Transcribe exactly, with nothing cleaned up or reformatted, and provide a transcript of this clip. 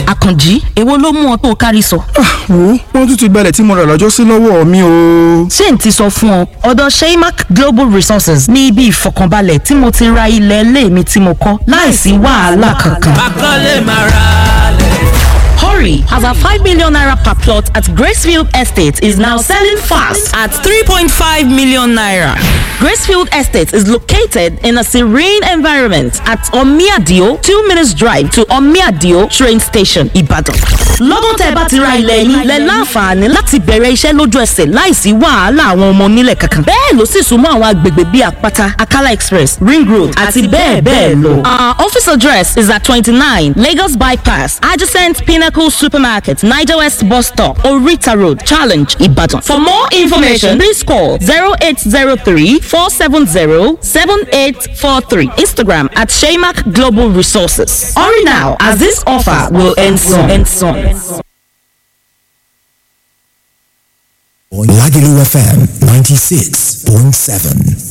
Àkànjí, èwo ló mú ọ tó kárí sọ? Wo wọ́n tún ti gbalẹ̀ tí mo rà lọ́jọ́ sí lọ́wọ́ mi o. Ṣé n ti sọ fún ọ? Ọ̀dọ̀ Sheimak Global Resources ní ibi ìfọkànbalẹ̀ tí mo ti ra ilẹ̀ ilé mi tí mo kọ́ láìsí wàhálà kankan. Akọ́lé máa ra lẹ̀. Hurry, as our five million naira per plot at Gracefield Estate is now selling fast at three point five million naira. Gracefield Estate is located in a serene environment at Omiadio, two minutes drive to Omiadio train station, Ibadan. Lọ́dún tẹ́ bá ti ra ilẹ̀ yín, lẹ láǹfààní láti bẹ̀rẹ̀ iṣẹ́ lójú ẹsẹ̀ láìsí wàhálà àwọn ọmọ onílẹ̀ kankan. Bẹ́ẹ̀ ló sì súnmọ́ àwọn agbègbè bíi Àpáta, Akala Express, Ring Road àti bẹ́ẹ̀ bẹ́ẹ̀ lọ. Our office address is at twenty-nine Lagos Bypass, adjacent Pinnacle Supermarket, Niger West Bus Stop, Orita Road, Challenge, Ibadan. For more information, please call zero eight zero three, four seven zero, seven eight four three. Instagram at Sheimak Global Resources. Hurry now, as this offer will end soon. End soon. Lagelu F M ninety-six point seven.